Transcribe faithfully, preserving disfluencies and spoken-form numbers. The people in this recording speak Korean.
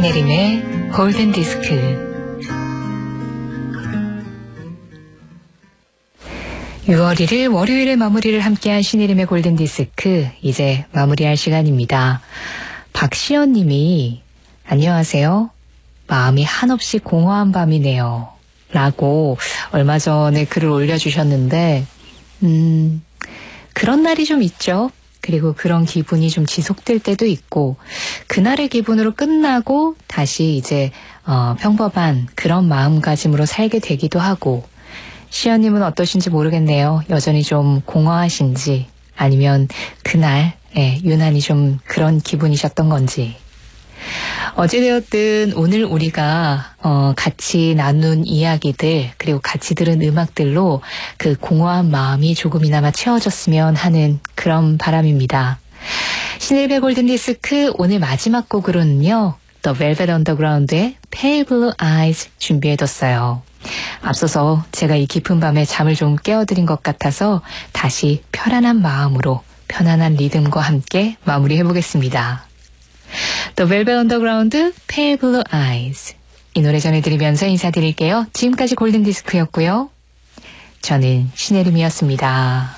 신혜림의 골든디스크. 유월 일일 월요일에 마무리를 함께한 신혜림의 골든디스크, 이제 마무리할 시간입니다. 박시연 님이 안녕하세요. 마음이 한없이 공허한 밤이네요. 라고 얼마 전에 글을 올려주셨는데 음 그런 날이 좀 있죠. 그리고 그런 기분이 좀 지속될 때도 있고, 그날의 기분으로 끝나고 다시 이제 어, 평범한 그런 마음가짐으로 살게 되기도 하고. 시연님은 어떠신지 모르겠네요. 여전히 좀 공허하신지, 아니면 그날 예, 유난히 좀 그런 기분이셨던 건지. 어찌되었든 오늘 우리가 어, 같이 나눈 이야기들, 그리고 같이 들은 음악들로 그 공허한 마음이 조금이나마 채워졌으면 하는 그런 바람입니다. 신혜림의 골든디스크 오늘 마지막 곡으로는요, The Velvet Underground의 Pale Blue Eyes 준비해뒀어요. 앞서서 제가 이 깊은 밤에 잠을 좀 깨워드린 것 같아서 다시 편안한 마음으로 편안한 리듬과 함께 마무리해보겠습니다. The Velvet Underground, Pale Blue Eyes. 이 노래 전해드리면서 인사드릴게요. 지금까지 골든디스크였고요. 저는 신혜림이었습니다.